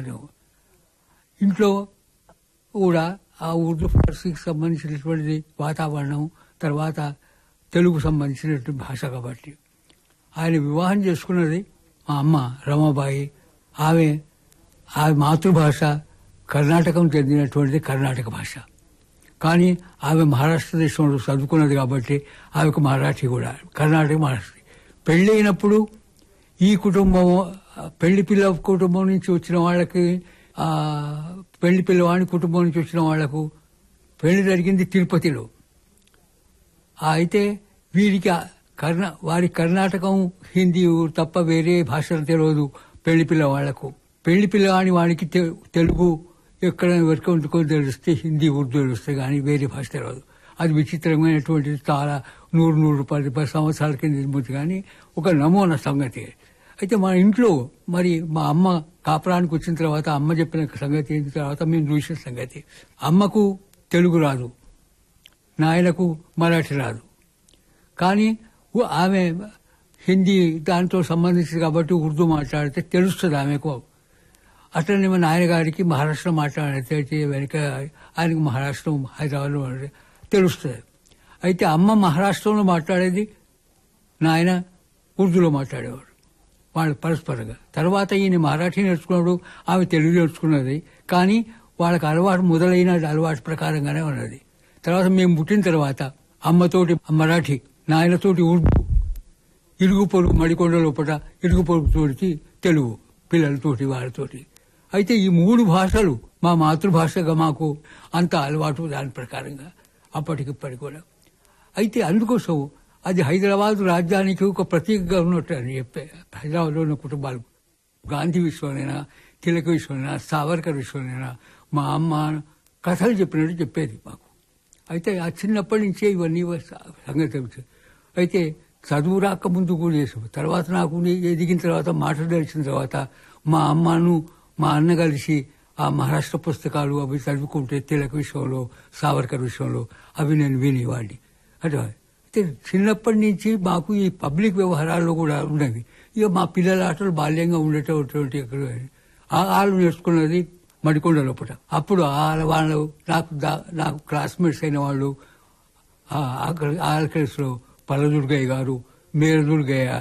చదివాము. ఇంట్లో కూడా ఆ ఉర్దూ ఫార్సీకి సంబంధించినటువంటి వాతావరణం, తర్వాత తెలుగు సంబంధించినటువంటి భాష కాబట్టి. ఆయన వివాహం చేసుకున్నది మా అమ్మ రమాబాయి. ఆమె మాతృభాష కర్ణాటకం చెందినటువంటిది కర్ణాటక భాష. కానీ ఆమె మహారాష్ట్ర దేశంలో చదువుకున్నది కాబట్టి ఆమెకు మరాఠీ కూడా, కర్ణాటక మహారాష్ట్ర. పెళ్లి అయినప్పుడు ఈ కుటుంబం, పెళ్లి పిల్ల కుటుంబం నుంచి వచ్చిన వాళ్ళకి, పెళ్లి పిల్లవాడి కుటుంబం నుంచి వచ్చిన వాళ్లకు పెళ్లి జరిగింది తిరుపతిలో. అయితే వీరికి వారి కర్ణాటకం, హిందీ తప్ప వేరే భాషలు తెలియదు పెళ్లి పిల్లవాళ్లకు. పెళ్లి పిల్లవాడి వాడికి తెలుగు ఎక్కడ వరకు ఉంటుకొని తెలిస్తే హిందీ, ఉర్దూ తెలుస్తే కానీ వేరే భాష తెలియదు. అది విచిత్రమైనటువంటిది. చాలా 100-110 సంవత్సరాల కింద నిర్మించి కానీ ఒక నమూనా సంగతి. అయితే మా ఇంట్లో మరి మా అమ్మ కాపురానికి వచ్చిన తర్వాత అమ్మ చెప్పిన సంగతి అయిన తర్వాత మేము చూసిన సంగతి, అమ్మకు తెలుగు రాదు, నాయనకు మరాఠీ రాదు. కానీ ఆమె హిందీ దాంతో సంబంధించింది కాబట్టి ఉర్దూ మాట్లాడితే తెలుస్తుంది ఆమెకు. అట్లనే మా నాయనగారికి మహారాష్ట్ర మాట్లాడితే వెనక ఆయనకు మహారాష్ట్రం, హైదరాబాద్లో తెలుస్తుంది. అయితే అమ్మ మహారాష్ట్రంలో మాట్లాడేది, నాయన ఉర్దూలో మాట్లాడేవాడు వాళ్ళు పరస్పరంగా. తర్వాత ఈయన మరాఠీ నేర్చుకున్నాడు, ఆమె తెలుగు నేర్చుకున్నది. కానీ వాళ్ళకి అలవాటు మొదలైన అలవాటు ప్రకారంగానే ఉన్నది. తర్వాత మేము పుట్టిన తర్వాత అమ్మతోటి మరాఠీ, నాయనతోటి ఉర్దూ, ఇరుగు పొరుగు మడికొండ లోపల ఇరుగు పొరుగుతోటి తెలుగు పిల్లలతోటి వాళ్ళతోటి. అయితే ఈ 3 భాషలు మా మాతృభాషగా మాకు అంత అలవాటు దాని ప్రకారంగా అప్పటికిప్పటికి కూడా. అయితే అందుకోసం అది హైదరాబాద్ రాజ్యానికి ఒక ప్రతీకగా ఉన్నట్టు అని చెప్పే. హైదరాబాద్లో ఉన్న కుటుంబాలు గాంధీ విషయంలోనైనా, తిలక విషయంలోనైనా, సావర్కర్ విషయంలోనైనా మా అమ్మ కథలు చెప్పినట్టు చెప్పేది మాకు. అయితే ఆ చిన్నప్పటి నుంచే ఇవన్నీ సంగతి. అయితే చదువు రాక ముందు కూడా చేసాం. తర్వాత నాకు ఎదిగిన తర్వాత, మాటలు తెలిసిన తర్వాత మా అమ్మను మా అన్న కలిసి ఆ మహారాష్ట్ర పుస్తకాలు అవి చదువుకుంటే తిలక విషయంలో, సావర్కర్ విషయంలో అవి నేను వినేవాడిని. అట్లా అయితే చిన్నప్పటి నుంచి మాకు ఈ పబ్లిక్ వ్యవహారాల్లో కూడా ఉన్నది. ఇక మా పిల్లల ఆటలు బాల్యంగా ఉండేటటువంటి వాళ్ళు నేర్చుకున్నది మడికొండ లోపల. అప్పుడు వాళ్ళు నాకు క్లాస్మేట్స్ అయిన వాళ్ళు ఆల్కల్స్లో పల్లదుర్గయ్య గారు, మేరదుర్గయ్య,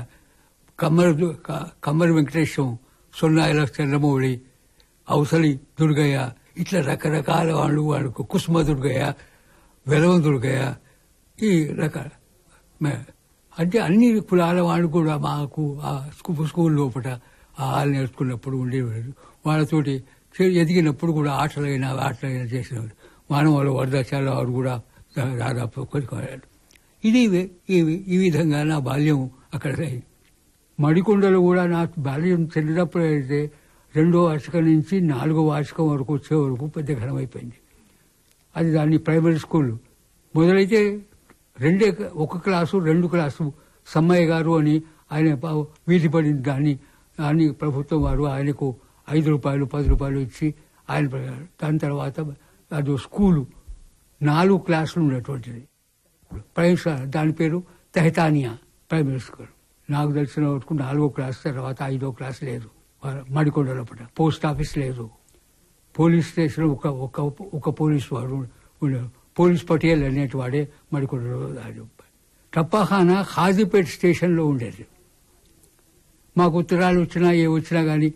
కమ్మరి వెంకటేశం, సొన్నాయిల చంద్రమౌళి, అవసలి దుర్గయ్య, ఇట్లా రకరకాల వాళ్ళకు కుసుమ దుర్గయ్య, వెలవం దుర్గయ్య, ఈ రకాల అంటే అన్ని కులాల వాళ్ళు కూడా మాకు ఆ స్కూల్ లోపల వాళ్ళు నేర్చుకున్నప్పుడు ఉండేవారు. వాళ్ళతోటి ఎదిగినప్పుడు కూడా ఆటలైనా చేసినవాడు. మానవాళ్ళ వరదాచార్య వారు కూడా దాదాపు కొనుక్కోవాలి. ఇది ఈ విధంగా నా బాల్యం అక్కడ మడికొండలో కూడా నాకు బాల్యం చెందినప్పుడు అయితే 2వ వార్షికం నుంచి 4వ వార్షికం వరకు వచ్చే వరకు పెద్ద ఘనమైపోయింది. అది దాన్ని ప్రైమరీ స్కూల్ మొదలైతే 1 క్లాసు 2 క్లాసు సమ్మయ్య గారు అని ఆయన వీధి పడింది. దాన్ని ప్రభుత్వం వారు ఆయనకు 5 రూపాయలు 10 రూపాయలు ఇచ్చి ఆయన దాని తర్వాత అది స్కూలు 4 క్లాసులు ఉన్నటువంటిది ప్రైమరీ. దాని పేరు తెహతానియా ప్రైమరీ స్కూల్. నాకు తెలిసిన వరకు 4వ క్లాస్ తర్వాత 5వ క్లాస్ లేదు మడికొండ లోపల. పోస్ట్ ఆఫీస్ లేదు. పోలీస్ స్టేషన్ ఒక పోలీసు వాడు ఉండేవాడు. పోలీస్ పటేల్ అనేటి వాడే మడికొండలో. టప్పాఖానా ఖాజీపేట స్టేషన్లో ఉండేది. మాకు ఉత్తరాలు వచ్చినా ఏ వచ్చినా కానీ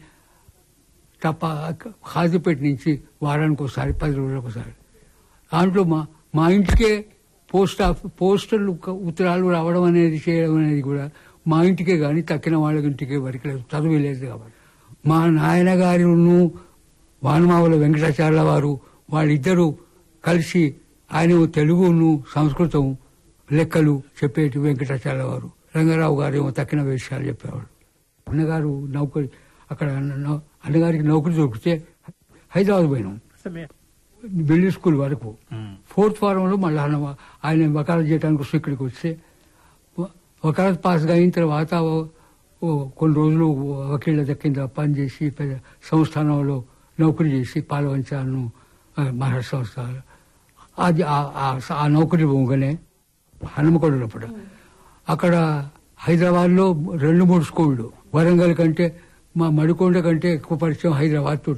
ఖాజీపేట నుంచి వారానికి ఒకసారి 10 రోజులకు ఒకసారి దాంట్లో మా ఇంటికే పోస్టల్ ఉత్తరాలు రావడం అనేది చేయడం అనేది కూడా మా ఇంటికే కానీ తక్కిన వాళ్ళ ఇంటికే వరకు లేదు, చదువులేదు కాబట్టి. మా నాయన గారిను వానమావుల వెంకటాచార్య వారు వాళ్ళిద్దరూ కలిసి ఆయన తెలుగును సంస్కృతం లెక్కలు చెప్పేటి వెంకటాచార్య వారు, రంగారావు గారు ఏమో తక్కిన విషయాలు చెప్పేవాడు. అన్నగారు నౌకరి అక్కడ అన్నగారికి నౌకరి దొరికితే హైదరాబాద్ పోయినాం మిడిల్ స్కూల్ వరకు. 4th ఫారంలో మళ్ళీ ఆయన వకాలత్ చేయడానికి ఇక్కడికి వస్తే వకాలత్ పాస్ అయిన తర్వాత కొన్ని రోజులు వకీళ్ళ కింద పనిచేసి సంస్థానంలో నౌకరీ చేసి పాలవంచాలను మహారాష్ట్ర సంస్థ అది ఆ నౌకరీ పోగానే హనుమకొండలప్పుడు అక్కడ హైదరాబాద్లో 2-3 స్కూళ్ళు. వరంగల్ కంటే మా మడికొండ కంటే ఎక్కువ పరిచయం హైదరాబాద్ తోటి.